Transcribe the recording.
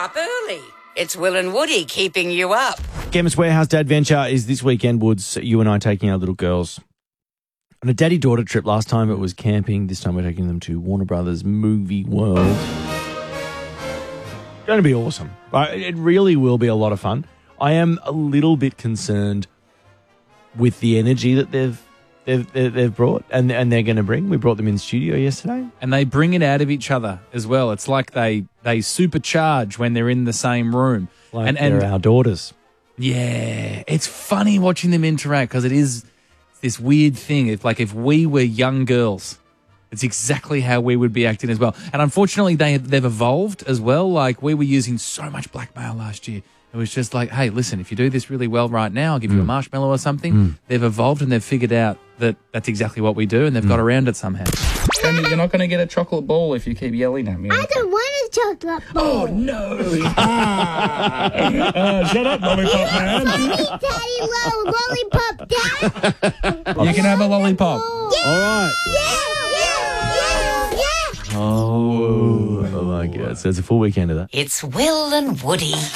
up early. It's Will and Woody keeping you up. Chemist Warehouse Dad Venture is this weekend, Woods. You and I taking our little girls on a daddy-daughter trip. Last time it was camping. This time we're taking them to Warner Brothers Movie World. Going to be awesome. It really will be a lot of fun. I am a little bit concerned with the energy that they've brought and they're going to bring. We brought them in studio yesterday. And they bring it out of each other as well. It's like they supercharge when they're in the same room. Like they're our daughters. Yeah. It's funny watching them interact because it is this weird thing. It's like if we were young girls, it's exactly how we would be acting as well. And unfortunately, they've evolved as well. Like we were using so much blackmail last year. It was just like, hey, listen, if you do this really well right now, I'll give you a marshmallow or something. They've evolved and they've figured out that that's exactly what we do and they've got around it somehow. Sammy, you're not going to get a chocolate ball if you keep yelling at me. I don't want a chocolate ball. Oh, no. Shut up, Lollipop Man. Daddy, lollipop, Dad. You can have a lollipop. Yeah. All right. Yeah. Oh my God. So it's a full weekend of that. It's Will and Woody.